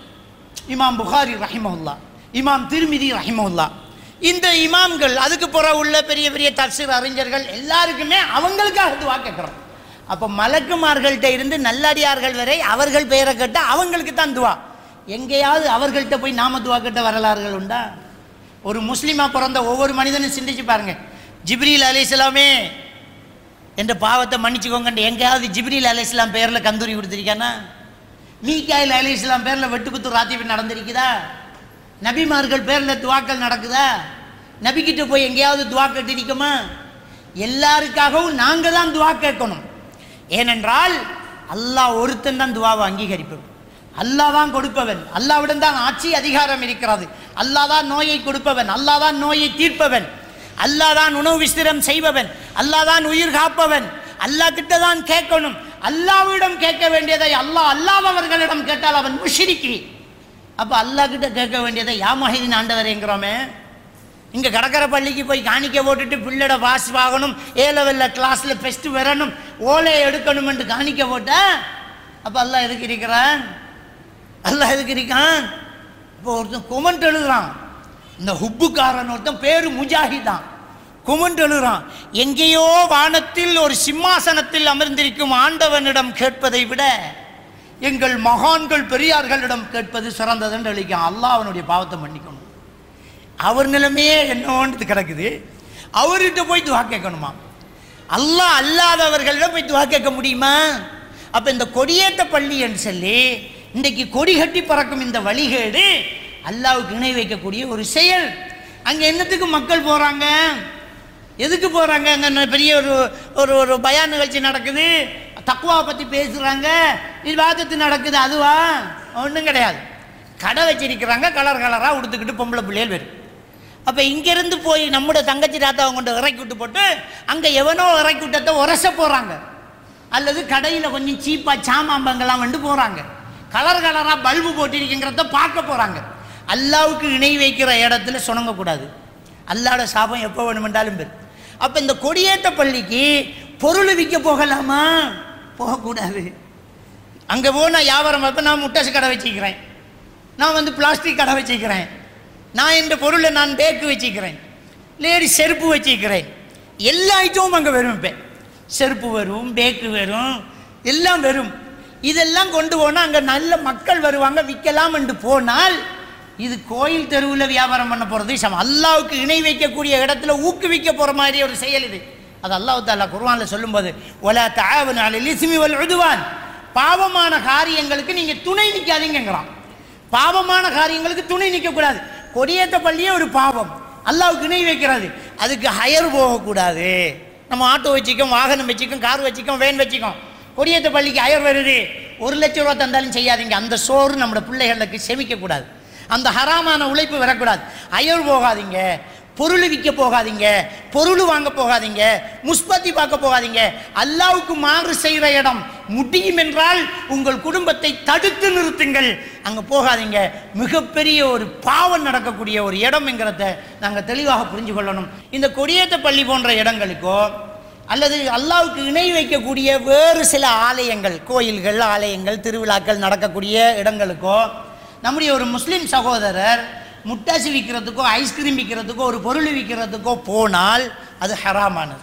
இமாம் புகாரி ரஹிமஹுல்லாஹ், இமாம் திர்மிதி ரஹிமஹுல்லாஹ். இந்த இமாம்கள், அதுக்கு பிறகு உள்ள பெரிய பெரிய தஃசீர் அறிஞர்கள் எல்லாருக்குமே அவங்களுக்காக துவா கேட்குறோம். அப்போ மலக்குமார்கள்ட்ட இருந்து நல்லடியார்கள் வரை அவர்கள் பெயரை கேட்டால் அவங்களுக்கு தான் துவா. எங்கேயாவது அவர்கள்ட்ட போய் நாம துவா கேட்ட வரலாறுகள் உண்டா? ஒரு முஸ்லீமா பிறந்த ஒவ்வொரு மனிதனும் சிந்திச்சு பாருங்க. ஜிப்ரீல் அலைஹிஸ்ஸலாமே என்ற பாவத்தை மன்னிச்சுக்கோங்க, எங்கேயாவது ஜிப்ரீல் அலைஹிஸ்ஸலாம் பேரில் கந்தூரி கொடுத்துருக்கானா? மீகாயில் அலைஹிஸ்ஸலாம் பேரில் வெட்டுக்குத்து ராத்திபி நடந்திருக்குதா? நபிமார்கள் பேரில் துவாக்கள் நடக்குதா? நபிக்கிட்ட போய் எங்கேயாவது துவா கேட்டிருக்கோமா? எல்லாருக்காகவும் நாங்கள் தான் துவா கேட்கணும். ஏனென்றால் அல்லாஹ் ஒருத்தன் தான் துவாவை அங்கீகரிப்பவன், அல்லாஹ் தான் கொடுப்பவன், அல்லாஹ்விடம் தான் ஆட்சி அதிகாரம் இருக்கிறது. அல்லாஹ் தான் நோயை கொடுப்பவன், அல்லாஹ் தான் நோயை தீர்ப்பவன், அல்லாஹ் தான் உணவு விஸ்திரம் செய்பவன், அல்லாஹ் தான் உயிர் காப்பவன். அல்லாஹ் கிட்ட தான் கேட்கணும். அல்லாஹ்விடம் கேட்க வேண்டியதை அல்லாதவர்களிடம் கேட்டால் அவன் முஷ்ரிக்கி. அப்போ அல்லாஹ் கிட்ட கேட்க வேண்டியதை யா முஹைதீன் ஆண்டவரேங்கிறோமே. இங்கே கடற்கரை பள்ளிக்கு போய் காணிக்க போட்டுட்டு பிள்ளைட பாஸ் வாங்கணும், ஏ லெவலில் கிளாஸில் ஃபெஸ்ட்டு வரணும், ஓலையை எடுக்கணும் என்று காணிக்க போட்ட அப்போ அல்லாஹ் எதுக்கு இருக்கிறான்? அல்லாஹ் எதுக்கு இருக்கான்? இப்போ ஒருத்தன் கொமெண்ட் எழுதுறான், இந்த ஹுப்புக்காரன் ஒருத்தன் பேரு முஜாஹிதான், கொமெண்ட் எழுதுறான், எங்கேயோ வானத்தில் ஒரு சிம்மாசனத்தில் அமர்ந்திருக்கும் ஆண்டவனிடம் கேட்பதை விட எங்கள் மகான்கள் பெரியார்களிடம் கேட்பது சிறந்தது என்று எழுதிக்கான். அல்லாஹ் அவனுடைய பாவத்தை மன்னிக்கணும். அவர் நிலைமையே என்னோன்றது கிடக்குது, அவர்கிட்ட போய் துவா கேட்கணுமா? அல்லாஹ் அல்லாதவர்களிடம் போய் துவா கேட்க முடியுமா? அப்போ இந்த கொடியேற்ற பள்ளி என்று சொல்லி இன்றைக்கு கொடி கட்டி பறக்கும் இந்த வழிகேடு அல்லாஹ்வுக்கு இணை வைக்கக்கூடிய ஒரு செயல். அங்கே என்னத்துக்கு மக்கள் போகிறாங்க? எதுக்கு போகிறாங்க? அங்கே பெரிய ஒரு ஒரு ஒரு பயான் நிகழ்ச்சி நடக்குது, தக்வாவை பற்றி பேசுகிறாங்க, இபாதத்து நடக்குது, அதுவா? ஒன்றும் கிடையாது. கடை வச்சிருக்கிறாங்க, கலர் கலராக உடுத்துக்கிட்டு பொம்பளை பிள்ளைகள் வரும். அப்போ இங்கேருந்து போய் நம்முடைய தங்கச்சி தாத்தாவை கொண்டு இறக்கி விட்டு போட்டு அங்கே எவனோ இறக்கி விட்டத்தை உரச போகிறாங்க, அல்லது கடையில் கொஞ்சம் சீப்பாக சாமாம்பங்கள்லாம் வந்து போகிறாங்க, கலர் கலராக பல்பு போட்டிருக்குங்கிறத பார்க்க போகிறாங்க. அல்லாவுக்கு இணை வைக்கிற இடத்துல சுணங்கக்கூடாது. அல்லாவோட சாபம் எப்போ வேணுமென்றாலும் பேர். அப்போ இந்த கொடியேற்ற பள்ளிக்கு பொருள் விற்க போகலாமா? போகக்கூடாது. அங்கே போனால் வியாபாரம் பார்ப்ப, நான் முட்டாசு கடை வச்சுக்கிறேன், நான் பிளாஸ்டிக் கடை வச்சுக்கிறேன், நான் இந்த பொருளை நான் பேக்கு வச்சுக்கிறேன், லேடி செருப்பு வச்சுக்கிறேன், எல்லா ஐட்டமும் அங்கே வரும். இப்போ செருப்பு வரும், பேக்கு வரும், எல்லாம் வரும். இதெல்லாம் கொண்டு போனால் அங்கே நல்ல மக்கள் வருவாங்க, விற்கலாம் என்று போனால் இது கோயில் தெருவில் வியாபாரம் பண்ண போகிறது சமம். அல்லாவுக்கு இணை வைக்கக்கூடிய இடத்துல ஊக்குவிக்க போகிற மாதிரி ஒரு செயல் இது. அது அல்லாஹ் தஆலா குர்ஆனில் சொல்லும்போது வலா தஆவனு அலல் இஸ்மி வல் உதுவான், பாவமான காரியங்களுக்கு நீங்கள் துணை நிற்காதீங்கிறான். பாவமான காரியங்களுக்கு துணை நிற்கக்கூடாது. கொடியேற்ற பள்ளியே ஒரு பாவம், அல்லாவுக்கு இணை வைக்கிறது. அதுக்கு ஹயர் போகக்கூடாது. நம்ம ஆட்டோ வச்சுக்கோம், வாகனம் வச்சுக்கோம், கார் வச்சுக்கோம், வேன் வச்சுக்கோம். கொடியேற்ற பள்ளிக்கு ஹயர் வருது, 1 லட்சம் ரூபா தந்தாலும் செய்யாதீங்க. அந்த சோறு நம்மளோட பிள்ளைகளுக்கு செமிக்கக்கூடாது, அந்த ஹராமான உழைப்பு வரக்கூடாது. ஹயர் போகாதீங்க, பொருள் விற்க போகாதீங்க, பொருள் வாங்க போகாதீங்க, முஸ்பத்தி பார்க்க போகாதீங்க. அல்லாவுக்கு மாறு செய்கிற இடம் முடியும் என்றால் உங்கள் குடும்பத்தை தடுத்து நிறுத்துங்கள், அங்கே போகாதீங்க. மிகப்பெரிய ஒரு பாவம் நடக்கக்கூடிய ஒரு இடம்ங்கிறத நாங்கள் தெளிவாக புரிஞ்சு கொள்ளணும். இந்த கொடியேற்ற பள்ளி போன்ற இடங்களுக்கோ அல்லது அல்லாவுக்கு இணை வைக்கக்கூடிய வேறு சில ஆலயங்கள், கோயில்கள், ஆலயங்கள், திருவிழாக்கள் நடக்கக்கூடிய இடங்களுக்கோ நம்முடைய ஒரு முஸ்லீம் சகோதரர் முட்டாசி விற்கிறதுக்கோ ஐஸ்கிரீம் விற்கிறதுக்கோ ஒரு பொருள் விற்கிறதுக்கோ போனால் அது ஹராமானது.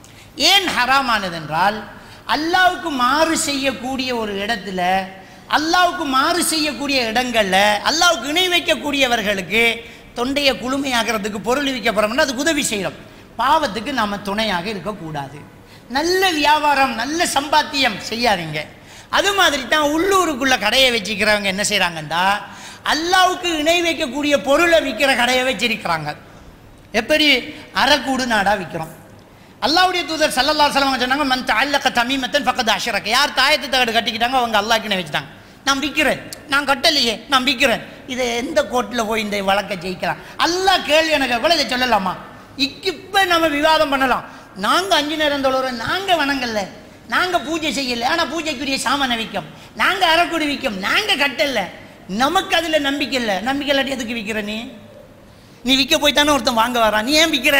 ஏன் ஹராமானது என்றால், அல்லாவுக்கு மாறு செய்யக்கூடிய ஒரு இடத்துல, அல்லாவுக்கு மாறு செய்யக்கூடிய இடங்களில் அல்லாவுக்கு இணை வைக்கக்கூடியவர்களுக்கு தொண்டையை குளுமையாகிறதுக்கு பொருள் விற்க போகிறோம்னா அதுக்கு உதவி செய்கிறோம். பாவத்துக்கு நாம் துணையாக இருக்கக்கூடாது. நல்ல வியாபாரம், நல்ல சம்பாத்தியம் செய்யாதீங்க. அது மாதிரி தான் உள்ளூருக்குள்ள கடையை வச்சுக்கிறவங்க என்ன செய்கிறாங்கன்னா, அல்லாவுக்கு இணை வைக்கக்கூடிய பொருளை விற்கிற கடையை வச்சிருக்கிறாங்க. எப்படி? அரைக்கூடு நாடாக விற்கிறோம். அல்லாவுடைய தூதர் ஸல்லல்லாஹு அலைஹி வஸல்லம் சொன்னாங்க, மன் தஅல்லக தமீமத்தன் ஃபக்கத் அஷ்ரக. யார் தாயத்து தகடு கட்டிக்கிட்டாங்க அவங்க அல்லாஹ்க்கு இணை வச்சுட்டாங்க. நான் விற்கிறேன், நான் கட்டலையே, நான் விற்கிறேன். இதை எந்த கோர்ட்டில் போய் இந்த வழக்கை ஜெயிக்கலாம்? அல்லாஹ் கேள்வி எனக்கு கூட இதை சொல்லலாமா? இப்போ நம்ம விவாதம் பண்ணலாம். நாங்கள் 5 நேரம் தொழுகிறோம், நாங்கள் வணங்கல, நாங்கள் பூஜை செய்யலை, ஆனால் பூஜைக்குரிய சாமானை விற்கும், நாங்கள் அரைக்குடி விற்கும், நாங்கள் கட்டல, நமக்கு அதில் நம்பிக்கை இல்லை. நம்பிக்கை இல்லாட்டி எதுக்கு விற்கிற? நீ விற்க போய்த்தானே ஒருத்தன் வாங்க வரான், நீ ஏன் விற்கிற?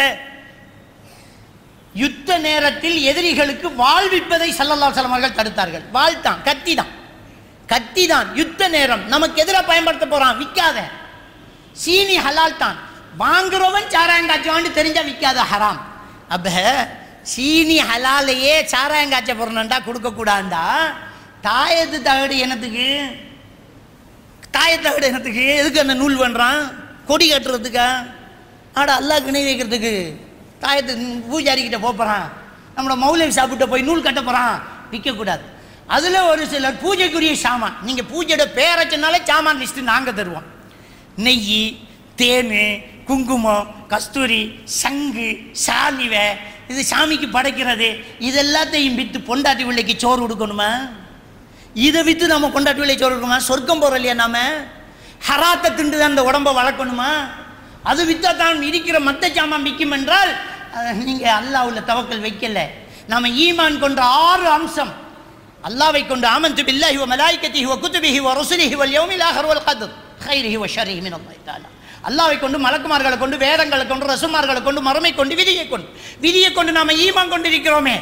யுத்த நேரத்தில் எதிரிகளுக்கு வாழ் விற்பதை ஸல்லல்லாஹு அலைஹி வஸல்லம் அவர்கள் தடுத்தார்கள். வாழ்த்தான், கத்தி தான் யுத்த நேரம் நமக்கு எதிராக பயன்படுத்த போறான், விற்காத. சீனி ஹலால் தான், வாங்குறவன் சாராயங்காய்ச்சி தெரிஞ்சா விற்காத, ஹராம். அப்ப சீனி ஹலாலையே சாராயங்காய்ச்ச போறணும்டா, கொடுக்க கூடாண்டா. தாயத்து தகடு என்னத்துக்கு? தாயத்து தகடு என்னத்துக்கு? எதுக்கு அந்த நூல் பண்றான்? கொடி கட்டுறதுக்கா? ஆடா அல்லாஹ்க்கு இணை வைக்கிறதுக்கு தாயத்து பூஜாரிக்கிட்ட போறான், நம்மளோட மௌலவி சாப்பிட்ட போய் நூல் கட்ட போறான், விற்கக்கூடாது. அதுல ஒரு சிலர் பூஜைக்குரிய சாமான், நீங்க பூஜையோட பேரச்சனாலே சாமான் லிஸ்ட் நாங்க தருவோம். நெய், தேன், குங்குமம், கஸ்தூரி, சங்கு, சாலிவை, இது சாமிக்கு படைக்கிறது. இதெல்லாத்தையும் விற்று பொண்டாட்டி பிள்ளைக்கு சோறு கொடுக்கணுமா? இதை விற்று நம்ம பொண்டாட்டி பிள்ளை சோறு கொடுக்கணுமா? சொர்க்கம் போகிறோம் இல்லையா? நாம ஹராத்தை திண்டு தான் அந்த உடம்பை வளர்க்கணுமா? அது வித்தா தான் இருக்கிற மற்ற சாமான் விற்கும் என்றால் நீங்கள் அல்லாஹ்வுல தவக்கல் வைக்கல. நாம ஈமான் கொண்ட 6 அம்சம், அல்லாஹ்வை கொண்டு ஆமன்து பில்லாஹி வ மலாயிகத்திஹி வ குதுபிஹி வ ருசுலிஹி வல் யௌமில் ஆஹிர் வல் கத்ர் கைரிஹி வ ஷர்ரிஹி மின் அல்லாஹ் தஆலா. அல்லாஹ்வை கொண்டு, மலக்குமார்களை கொண்டு, வேதங்களை கொண்டு, ரசூல்மார்களை கொண்டு, மறுமை கொண்டு, விதியை கொண்டு நாம ஈமான் கொண்டிருக்கிறோமே.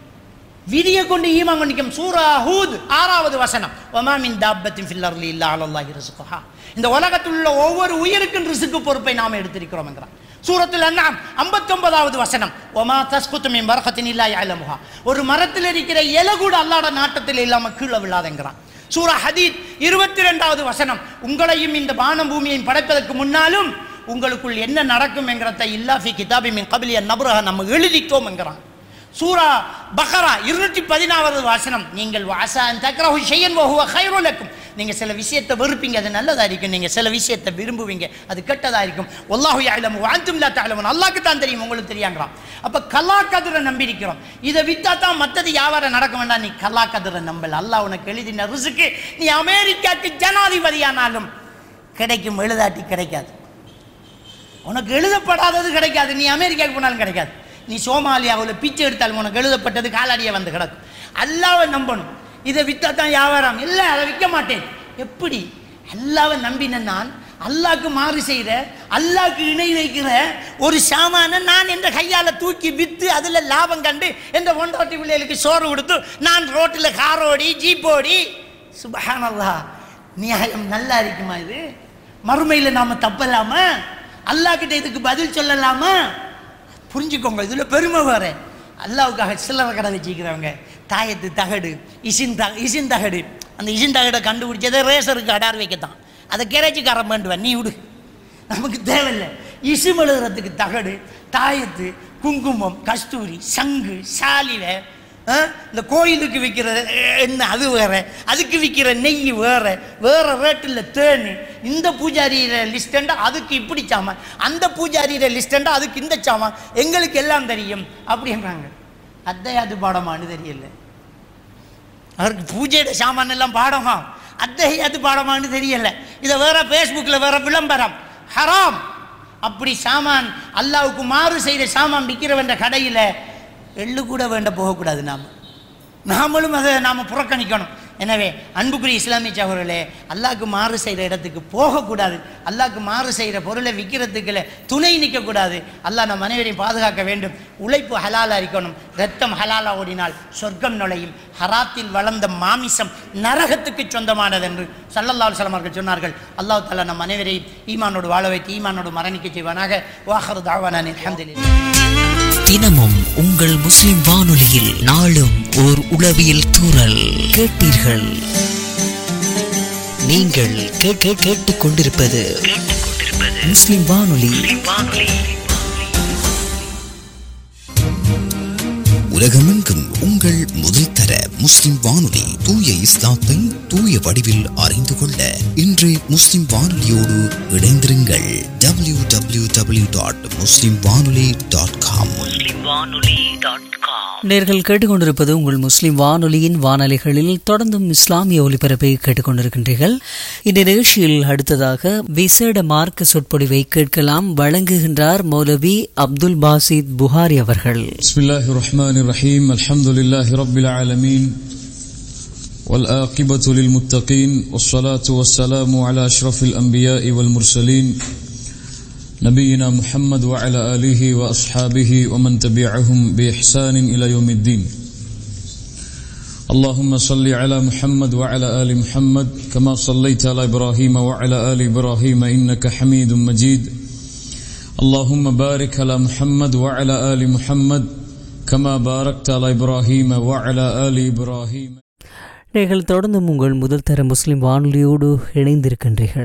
விதியை கொண்டு ஈமான் கொண்டிருக்கும். சூரா ஹூத் 6வது வசனம், வமா மின் தாப்பத்தின் ஃபில் அர்லி இல்லா அலல்லாஹி ரிஸ்குஹா. இந்த உலகத்தில் உள்ள ஒவ்வொரு உயிருக்கும் ரிஸ்க் பொறுப்பை நாம் எடுத்திருக்கிறோம் என்கிறார். சூரத்துல் அன்ஆம் 59வது வசனம், வமா தஸ்குது மின் பரகத்தின் இல்லா யஅலமுஹா. ஒரு மரத்தில் இருக்கிற இலை கூட அல்லாஹ்வுடைய நாட்டத்தில் இல்லாம கீழே விழாதேங்கிறான். சூரா ஹதீத் 22வது வசனம், உங்களையும் இந்த வானம் பூமியையும் படைப்பதற்கு முன்னாலும் உங்களுக்குள் என்ன நடக்கும் என்கிறத இல்லா ஃபி கிதாபி மின் கப்லி அன் நப்ரஹா நம்ம எழுதிட்டோம் என்கிறான். சூரா பக்ரா 214வது வசனம், நீங்கள் வாஸா அன் தக்ரஹு ஷையன் வ ஹுவ கைருல் லக்கும். நீங்க சில விஷயத்தை வெறுப்பீங்க, அது நல்லதா இருக்கும். நீங்க சில விஷயத்தை விரும்புவீங்க, அது கெட்டதா இருக்கும். வல்லாஹு யஅலமு வ அன்தும் லா தஅலமூன். அல்லாஹ்க்கு தான் தெரியும், உங்களுக்கு தெரியாங்கறான். அப்ப கலா கதிரை நம்பி இருக்கிறோம். இதை வித்தா தான் மற்றது வியாபாரம் நடக்க வேண்டாம். நீ கலா கதிரை நம்பல. அல்லாஹ் உனக்கு எழுதின ரிஸ்க் நீ அமெரிக்காக்கு ஜனாதிபதியானாலும் கிடைக்கும், எழுதாட்டி கிடைக்காது. உனக்கு எழுதப்படாதது கிடைக்காது. நீ அமெரிக்காவுக்கு போனாலும் கிடைக்காது. நீ சோமாலியாவில் பிச்சை எடுத்தாலும் உனக்கு எழுதப்பட்டது காலாடியை வந்து கிடக்கும். அல்லாஹ்வை நம்பணும். இதை வித்தா தான் வியாபாரம் இல்லை, அதை விற்க மாட்டேன். எப்படி? அல்லாஹ்வை நம்பின நான் அல்லாஹ்க்கு மாறு செய்கிற, அல்லாஹ்க்கு இணை வைக்கிற ஒரு சாமான நான் என்ற கையால் தூக்கி விற்று அதில் லாபம் கண்டு என்ற ஒன்றாட்டி பிள்ளைகளுக்கு சோறு கொடுத்து நான் ரோட்டில் காரோடி ஜீப்போடி, சுப்ஹானல்லாஹ், நியாயம் நல்லா இருக்குமா? இது மறுமையில் நாம் தப்பலாமா? அல்லாஹ்கிட்ட இதுக்கு பதில் சொல்லலாமா? புரிஞ்சுக்கோங்க, இதில் பெருமை வேறு. அல்லாவுக்காக சில்லறை கடை வச்சுக்கிறவங்க தாயத்து தகடு, இசின் தகடு, அந்த இசின் தகடை கண்டுபிடிச்சதை ரேசருக்கு அடார் வைக்கத்தான். அதை கிரைச்சிக்காரன் வேண்டுவேன், நீ விடு, நமக்கு தேவையில்லை. இசும் எழுதுறதுக்கு தகடு, தாயத்து, குங்குமம், கஸ்தூரி, சங்கு, சாலிவை, இந்த கோயிலுக்கு விற்கிற எண்ணெய் அது வேற, அதுக்கு விற்கிற நெய் வேற, வேற ரேட்டில் தேனு. இந்த பூஜாரியில லிஸ்டண்டா அதுக்கு இப்படி சாமான், அந்த பூஜாரியில லிஸ்டண்டா அதுக்கு இந்த சாமான், எங்களுக்கு எல்லாம் தெரியும் அப்படின்றாங்க. அத்தையாது பாடமானு தெரியல அவருக்கு. பூஜையோட சாமான் எல்லாம் பாடமா, அத்தையாது பாடமானு தெரியல. இதை வேற ஃபேஸ்புக்கில் வேற விளம்பரம், ஹராம். அப்படி சாமான் அல்லாவுக்கு மாறு செய்த சாமான் விற்கிறவன்ற கடையில் எள்ளு கூட வேண்ட போகக்கூடாது. நாமளும் அதை நாம் புறக்கணிக்கணும். எனவே அன்புக்குரிய இஸ்லாமிய சகோதரர்களே, அல்லாஹ்க்கு மாறு செய்கிற இடத்துக்கு போகக்கூடாது. அல்லாஹ்க்கு மாறு செய்கிற பொருளை விற்கிறதுக்குள்ள துணை நிற்கக்கூடாது. அல்லாஹ் நம் அனைவரையும் பாதுகாக்க வேண்டும். உழைப்பு ஹலாலாக இருக்கணும். ரத்தம் ஹலாலா ஓடினால் சொர்க்கம் நுழையும். ஹராத்தில் வளர்ந்த மாமிசம் நரகத்துக்கு சொந்தமானது என்று ஸல்லல்லாஹு அலைஹி வஸல்லம் அவர்கள் சொன்னார்கள். அல்லாஹ் தஆலா நம் அனைவரையும் ஈமானோடு வாழ வைத்து ஈமானோடு மரணிக்க செய்வானாக. வாஹிரு தஅவானா அல்ஹம்துலில்லாஹ். தினமும் உங்கள் முஸ்லிம் வானொலியில் நாளும் ஓர் உளவியல் தூறல் கேட்டீர்கள். நீங்கள் கேட்டுக் கொண்டிருப்பது முஸ்லிம் வானொலி. உலகமெங்கும் உங்கள் முதல் தர முஸ்லிம் வானொலி. தூய இஸ்லாத்தை தூய வடிவில் அறிந்து கொள்ள இன்று முஸ்லிம் வானொலியோடு இணைந்திருங்கள். www.muslimwanoli.com. நேர்கள் கேட்டுக்கொண்டிருப்பது உங்கள் முஸ்லிம் வானொலியின் வானொலிகளில் தொடர்ந்தும் இஸ்லாமிய ஒலிபரப்பை கேட்டுக்கொண்டிருக்கின்றீர்கள். இந்த நிகழ்ச்சியில் அடுத்ததாக விசேட மார்க்க சொற்பொழிவை கேட்கலாம். வழங்குகின்றார் மௌலவி அப்துல் பாசித் புகாரி அவர்கள். பிஸ்மில்லாஹிர் ரஹ்மானிர் ரஹீம். அல்ஹம்துலில்லாஹி ரப்பில் ஆலமீன் வல் ஆகிபத்து லில் முத்தகீன் வஸ்ஸலாத்து வஸ்ஸலாமு அலா அஷ்ரஃபில் அன்பியாஇ வல் முர்சலீன் نبينا محمد وعلى آله وأصحابه ومن تبعهم بإحسان إلى يوم الدين. اللهم صل على محمد وعلى آل محمد كما صليت على إبراهيم وعلى آل إبراهيم إنك حميد مجيد. اللهم بارك على محمد وعلى آل محمد كما باركت على إبراهيم وعلى آل إبراهيم. நீங்கள் தொடர்ந்தும் உங்கள் முதல் தர முஸ்லிம் வானொலியோடு இணைந்திருக்கின்றீர்கள்.